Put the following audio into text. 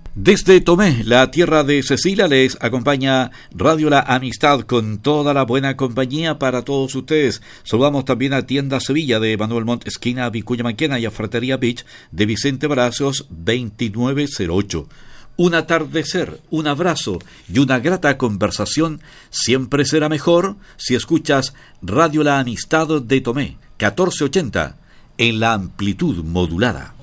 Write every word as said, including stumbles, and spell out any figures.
Desde Tomé, la tierra de Cecilia, les acompaña Radio La Amistad con toda la buena compañía para todos ustedes. Saludamos también a Tienda Sevilla de Manuel Montt, esquina Vicuña Maquena, y a Fratería Beach de Vicente Brazos veintinueve cero ocho. Un atardecer, un abrazo y una grata conversación siempre será mejor si escuchas Radio La Amistad de Tomé, catorce ochenta, en la amplitud modulada.